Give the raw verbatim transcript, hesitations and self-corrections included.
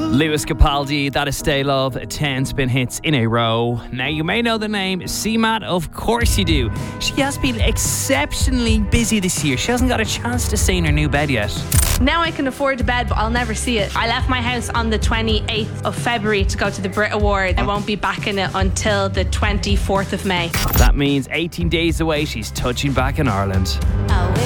Lewis Capaldi, that is Stay Love, ten spin hits in a row. Now you may know the name C MAT, of course you do. She has been exceptionally busy this year. She hasn't got a chance to stay in her new bed yet. Now I can afford the bed, but I'll never see it. I left my house on the twenty-eighth of February to go to the Brit Award. I won't be back in it until the twenty-fourth of May. That means eighteen days away she's touching back in Ireland.